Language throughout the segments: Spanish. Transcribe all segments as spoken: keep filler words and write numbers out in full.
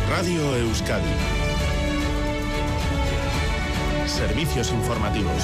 Radio Euskadi. Servicios informativos.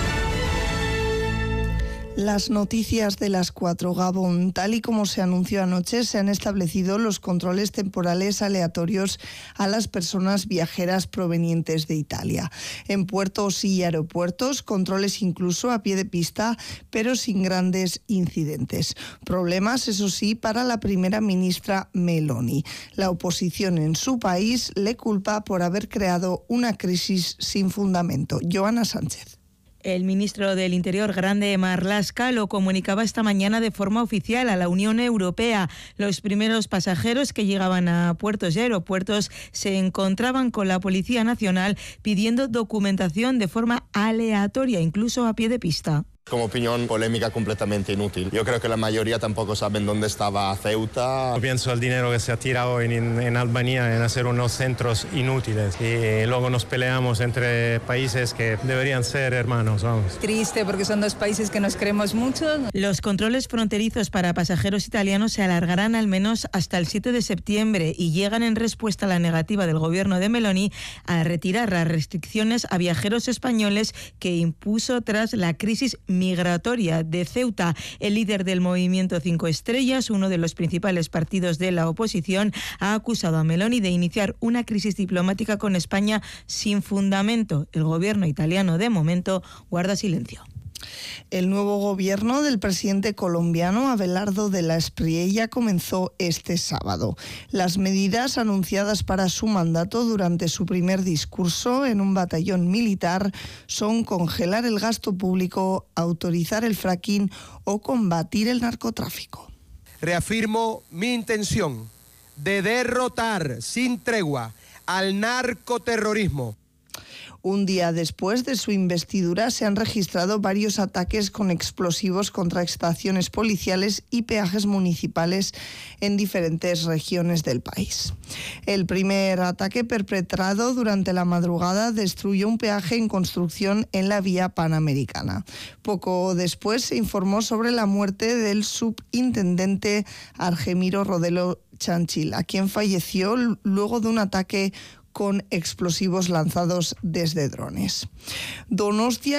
Las noticias de las cuatro, Gabón. Tal y como se anunció anoche, se han establecido los controles temporales aleatorios a las personas viajeras provenientes de Italia. En puertos y aeropuertos, controles incluso a pie de pista, pero sin grandes incidentes. Problemas, eso sí, para la primera ministra Meloni. La oposición en su país le culpa por haber creado una crisis sin fundamento. Joana Sánchez. El ministro del Interior, Grande Marlaska, lo comunicaba esta mañana de forma oficial a la Unión Europea. Los primeros pasajeros que llegaban a puertos y aeropuertos se encontraban con la Policía Nacional pidiendo documentación de forma aleatoria, incluso a pie de pista. Como opinión polémica completamente inútil. Yo creo que la mayoría tampoco saben dónde estaba Ceuta. Yo pienso el dinero que se ha tirado en, en Albania en hacer unos centros inútiles y luego nos peleamos entre países que deberían ser hermanos, vamos. Triste porque son dos países que nos queremos mucho. Los controles fronterizos para pasajeros italianos se alargarán al menos hasta el siete de septiembre y llegan en respuesta a la negativa del gobierno de Meloni a retirar las restricciones a viajeros españoles que impuso tras la crisis migratoria de Ceuta. El líder del movimiento Cinco Estrellas, uno de los principales partidos de la oposición, ha acusado a Meloni de iniciar una crisis diplomática con España sin fundamento. El gobierno italiano, de momento, guarda silencio. El nuevo gobierno del presidente colombiano Abelardo de la Espriella comenzó este sábado. Las medidas anunciadas para su mandato durante su primer discurso en un batallón militar son congelar el gasto público, autorizar el fracking o combatir el narcotráfico. Reafirmo mi intención de derrotar sin tregua al narcoterrorismo. Un día después de su investidura se han registrado varios ataques con explosivos contra estaciones policiales y peajes municipales en diferentes regiones del país. El primer ataque perpetrado durante la madrugada destruyó un peaje en construcción en la vía Panamericana. Poco después se informó sobre la muerte del subintendente Argemiro Rodelo Chanchila, quien falleció luego de un ataque con explosivos lanzados desde drones. Donostia